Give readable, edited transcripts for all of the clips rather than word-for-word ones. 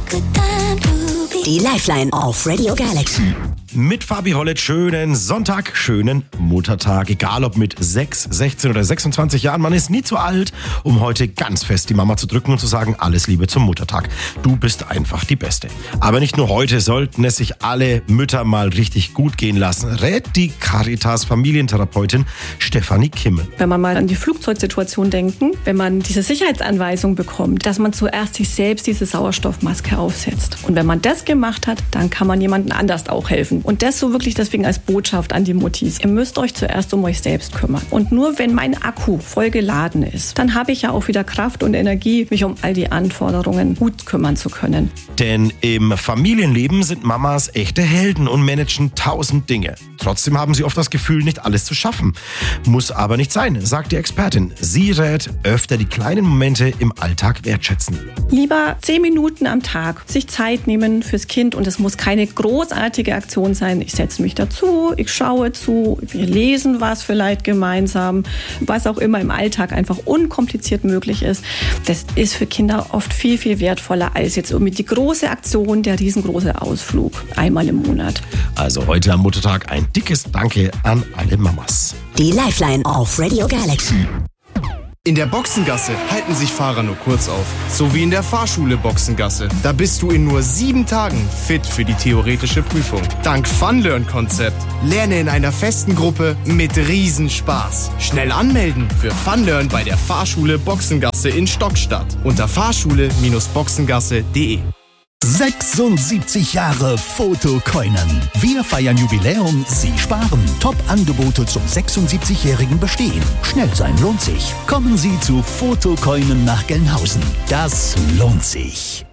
Die Lifeline auf Radio Galaxy. Mit Fabi Hollett, schönen Sonntag, schönen Muttertag. Egal ob mit 6, 16 oder 26 Jahren, man ist nie zu alt, um heute ganz fest die Mama zu drücken und zu sagen, alles Liebe zum Muttertag. Du bist einfach die Beste. Aber nicht nur heute sollten es sich alle Mütter mal richtig gut gehen lassen, rät die Caritas Familientherapeutin Stefanie Kimmel. Wenn man mal an die Flugzeugsituation denken, wenn man diese Sicherheitsanweisung bekommt, dass man zuerst sich selbst diese Sauerstoffmaske aufsetzt. Und wenn man das gemacht hat, dann kann man jemandem anders auch helfen. Und das so wirklich deswegen als Botschaft an die Muttis. Ihr müsst euch zuerst um euch selbst kümmern. Und nur wenn mein Akku voll geladen ist, dann habe ich ja auch wieder Kraft und Energie, mich um all die Anforderungen gut kümmern zu können. Denn im Familienleben sind Mamas echte Helden und managen 1000 Dinge. Trotzdem haben sie oft das Gefühl, nicht alles zu schaffen. Muss aber nicht sein, sagt die Expertin. Sie rät, öfter die kleinen Momente im Alltag wertschätzen. Lieber 10 Minuten am Tag sich Zeit nehmen fürs Kind und es muss keine großartige Aktion sein. Ich setze mich dazu, ich schaue zu, wir lesen was vielleicht gemeinsam, was auch immer im Alltag einfach unkompliziert möglich ist. Das ist für Kinder oft viel, viel wertvoller als jetzt die große Aktion, der riesengroße Ausflug einmal im Monat. Also heute am Muttertag ein dickes Danke an alle Mamas. Die Lifeline auf Radio Galaxy. In der Boxengasse halten sich Fahrer nur kurz auf. So wie in der Fahrschule Boxengasse. Da bist du in nur 7 Tagen fit für die theoretische Prüfung. Dank Funlearn-Konzept. Lerne in einer festen Gruppe mit Riesenspaß. Schnell anmelden für Funlearn bei der Fahrschule Boxengasse in Stockstadt. Unter fahrschule-boxengasse.de. 76 Jahre Fotokoinen. Wir feiern Jubiläum, Sie sparen. Top-Angebote zum 76-jährigen Bestehen. Schnell sein lohnt sich. Kommen Sie zu Fotokoinen nach Gelnhausen. Das lohnt sich.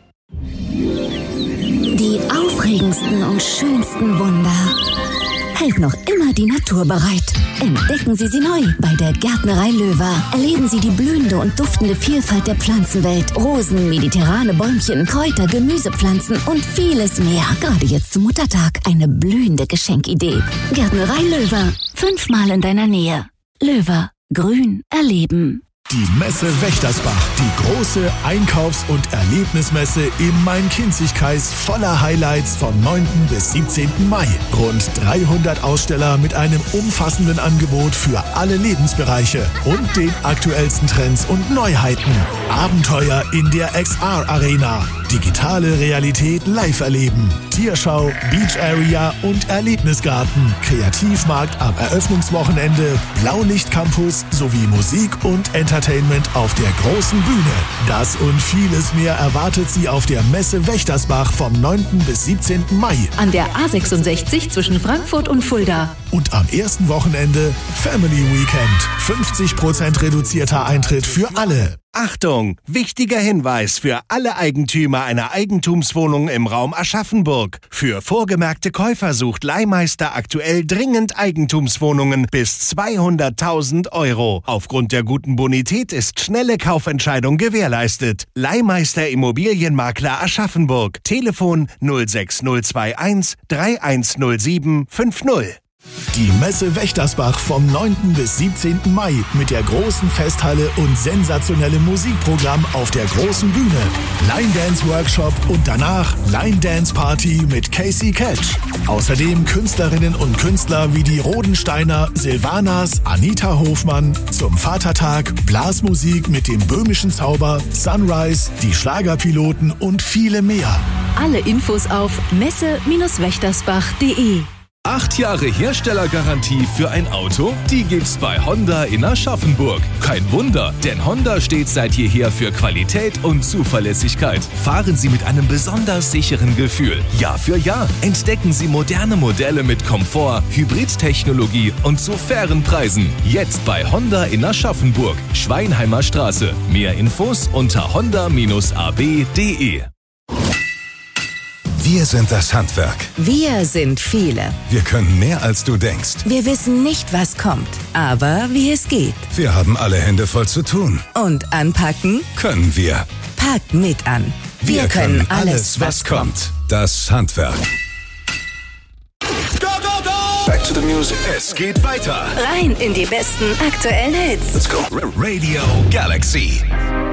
Die aufregendsten und schönsten Wunder hält noch immer die Natur bereit. Entdecken Sie sie neu bei der Gärtnerei Löwer. Erleben Sie die blühende und duftende Vielfalt der Pflanzenwelt. Rosen, mediterrane Bäumchen, Kräuter, Gemüsepflanzen und vieles mehr. Gerade jetzt zum Muttertag eine blühende Geschenkidee. Gärtnerei Löwer. 5-mal in deiner Nähe. Löwer. Grün erleben. Die Messe Wächtersbach, die große Einkaufs- und Erlebnismesse im Main-Kinzig-Kreis voller Highlights vom 9. bis 17. Mai. Rund 300 Aussteller mit einem umfassenden Angebot für alle Lebensbereiche und den aktuellsten Trends und Neuheiten. Abenteuer in der XR-Arena. Digitale Realität live erleben. Tierschau, Beach Area und Erlebnisgarten. Kreativmarkt am Eröffnungswochenende, Blaulicht-Campus sowie Musik und Entertainment auf der großen Bühne. Das und vieles mehr erwartet Sie auf der Messe Wächtersbach vom 9. bis 17. Mai. An der A66 zwischen Frankfurt und Fulda. Und am ersten Wochenende Family Weekend. 50% reduzierter Eintritt für alle. Achtung! Wichtiger Hinweis für alle Eigentümer einer Eigentumswohnung im Raum Aschaffenburg. Für vorgemerkte Käufer sucht Leihmeister aktuell dringend Eigentumswohnungen bis 200.000 €. Aufgrund der guten Bonität ist schnelle Kaufentscheidung gewährleistet. Leihmeister Immobilienmakler Aschaffenburg. Telefon 06021 3107 50. Die Messe Wächtersbach vom 9. bis 17. Mai mit der großen Festhalle und sensationellem Musikprogramm auf der großen Bühne. Line-Dance-Workshop und danach Line-Dance-Party mit Casey Catch. Außerdem Künstlerinnen und Künstler wie die Rodensteiner, Silvanas, Anita Hofmann, zum Vatertag, Blasmusik mit dem böhmischen Zauber, Sunrise, die Schlagerpiloten und viele mehr. Alle Infos auf messe-wächtersbach.de. 8 Jahre Herstellergarantie für ein Auto? Die gibt's bei Honda in Aschaffenburg. Kein Wunder, denn Honda steht seit jeher für Qualität und Zuverlässigkeit. Fahren Sie mit einem besonders sicheren Gefühl. Jahr für Jahr entdecken Sie moderne Modelle mit Komfort, Hybridtechnologie und zu fairen Preisen. Jetzt bei Honda in Aschaffenburg, Schweinheimer Straße. Mehr Infos unter honda-ab.de. Wir sind das Handwerk. Wir sind viele. Wir können mehr, als du denkst. Wir wissen nicht, was kommt, aber wie es geht. Wir haben alle Hände voll zu tun. Und anpacken? Können wir. Packt mit an. Wir können alles, was kommt. Das Handwerk. Back to the music. Es geht weiter. Rein in die besten aktuellen Hits. Let's go. Radio Galaxy.